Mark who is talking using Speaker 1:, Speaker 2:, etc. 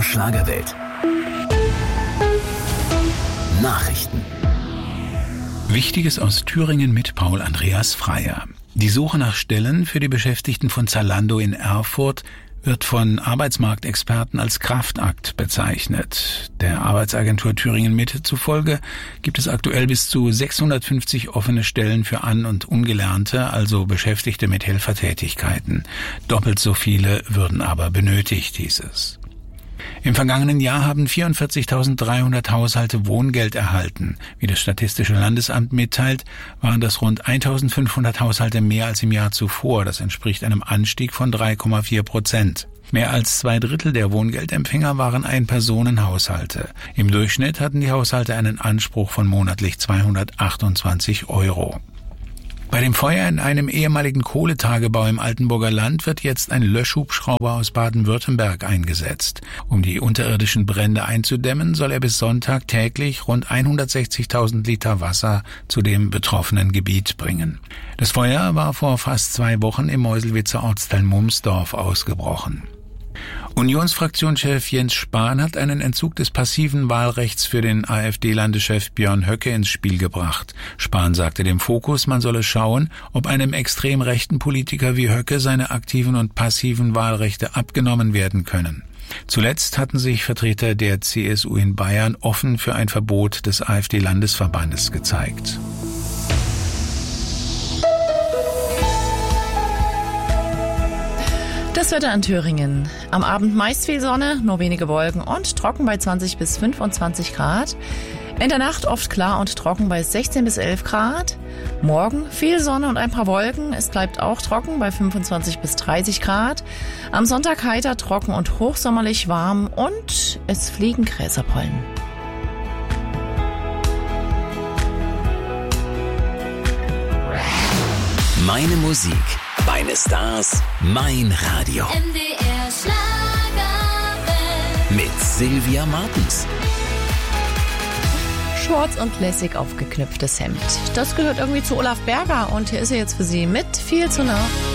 Speaker 1: Schlagerwelt. Nachrichten.
Speaker 2: Wichtiges aus Thüringen mit Paul Andreas Freier. Die Suche nach Stellen für die Beschäftigten von Zalando in Erfurt wird von Arbeitsmarktexperten als Kraftakt bezeichnet. Der Arbeitsagentur Thüringen Mitte zufolge gibt es aktuell bis zu 650 offene Stellen für An- und Ungelernte, also Beschäftigte mit Helfertätigkeiten. Doppelt so viele würden aber benötigt, hieß es. Im vergangenen Jahr haben 44.300 Haushalte Wohngeld erhalten. Wie das Statistische Landesamt mitteilt, waren das rund 1.500 Haushalte mehr als im Jahr zuvor. Das entspricht einem Anstieg von 3,4%. Mehr als 2/3 der Wohngeldempfänger waren Ein-Personen-Haushalte. Im Durchschnitt hatten die Haushalte einen Anspruch von monatlich 228 €. Bei dem Feuer in einem ehemaligen Kohletagebau im Altenburger Land wird jetzt ein Löschhubschrauber aus Baden-Württemberg eingesetzt. Um die unterirdischen Brände einzudämmen, soll er bis Sonntag täglich rund 160.000 Liter Wasser zu dem betroffenen Gebiet bringen. Das Feuer war vor fast 2 Wochen im Meuselwitzer Ortsteil Mumsdorf ausgebrochen. Unionsfraktionschef Jens Spahn hat einen Entzug des passiven Wahlrechts für den AfD-Landeschef Björn Höcke ins Spiel gebracht. Spahn sagte dem Fokus, man solle schauen, ob einem extrem rechten Politiker wie Höcke seine aktiven und passiven Wahlrechte abgenommen werden können. Zuletzt hatten sich Vertreter der CSU in Bayern offen für ein Verbot des AfD-Landesverbandes gezeigt.
Speaker 3: Das Wetter in Thüringen. Am Abend meist viel Sonne, nur wenige Wolken und trocken bei 20 bis 25 Grad. In der Nacht oft klar und trocken bei 16 bis 11 Grad. Morgen viel Sonne und ein paar Wolken. Es bleibt auch trocken bei 25 bis 30 Grad. Am Sonntag heiter, trocken und hochsommerlich warm und es fliegen Gräserpollen.
Speaker 1: Meine Musik, meine Stars, mein Radio.
Speaker 4: MDR Schlagerwelt.
Speaker 1: Mit Silvia Martens.
Speaker 3: Shorts und lässig aufgeknüpftes Hemd. Das gehört irgendwie zu Olaf Berger und hier ist er jetzt für Sie mit Viel zu nah.